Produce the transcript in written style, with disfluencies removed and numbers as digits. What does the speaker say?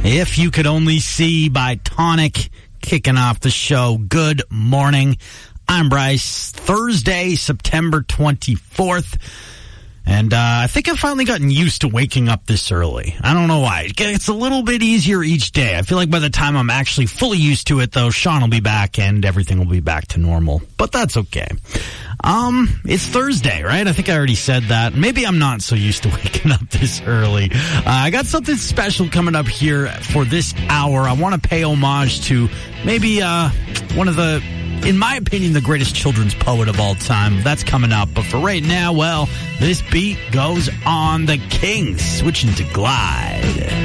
If You Could Only See by Tonic, kicking off the show. Good morning. I'm Bryce. Thursday, September 24th. And I think I've finally gotten used to waking up this early. I don't know why. It gets a little bit easier each day. I feel like by the time I'm actually fully used to it, though, Sean will be back and everything will be back to normal. But that's okay. It's Thursday, right? I think I already said that. Maybe I'm not so used to waking up this early. I got something special coming up here for this hour. I want to pay homage to maybe one of the, in my opinion, the greatest children's poet of all time. That's coming up. But for right now, well, this beat goes on the Kings, switching to Glide.